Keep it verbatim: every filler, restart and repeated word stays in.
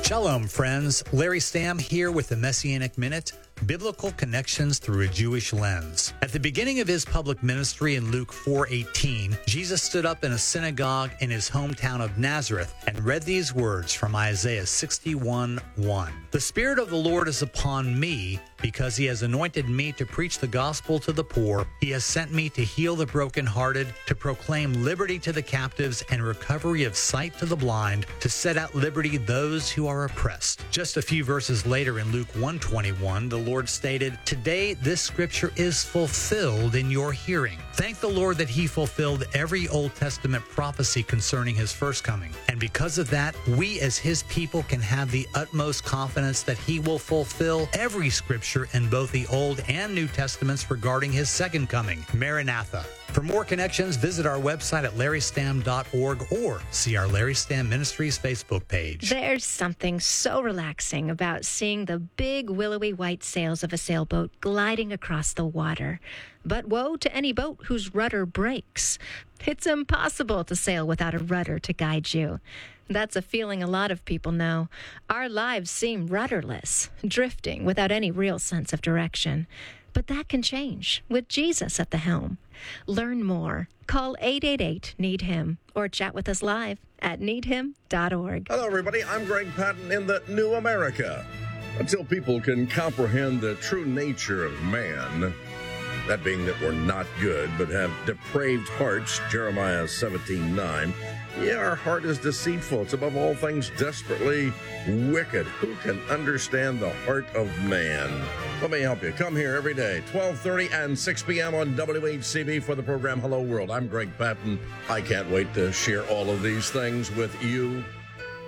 Shalom, friends. Larry Stamm here with the Messianic Minute, Biblical Connections Through a Jewish Lens. At the beginning of his public ministry in Luke four eighteen, Jesus stood up in a synagogue in his hometown of Nazareth and read these words from Isaiah sixty-one one. The Spirit of the Lord is upon me, because he has anointed me to preach the gospel to the poor. He has sent me to heal the brokenhearted, to proclaim liberty to the captives and recovery of sight to the blind, to set at liberty those who are oppressed. Just a few verses later in Luke one twenty-one, the Lord stated, "Today this scripture is fulfilled in your hearing." Thank the Lord that he fulfilled every Old Testament prophecy concerning his first coming. And because of that, we as his people can have the utmost confidence that he will fulfill every scripture in both the Old and New Testaments regarding his second coming. Maranatha. For more connections, visit our website at larry stamm dot org or see our Larry Stamm Ministries Facebook page. There's something so relaxing about seeing the big willowy white sails of a sailboat gliding across the water. But woe to any boat whose rudder breaks. It's impossible to sail without a rudder to guide you. That's a feeling a lot of people know. Our lives seem rudderless, drifting without any real sense of direction. But that can change with Jesus at the helm. Learn more. Call eight eight eight, need him or chat with us live at need him dot org. Hello, everybody. I'm Greg Patton in the New America. Until people can comprehend the true nature of man, that being that we're not good but have depraved hearts, Jeremiah seventeen nine. Yeah, our heart is deceitful. It's above all things desperately wicked. Who can understand the heart of man? Let me help you. Come here every day, twelve thirty and six p.m. on W H C B for the program Hello World. I'm Greg Patton. I can't wait to share all of these things with you.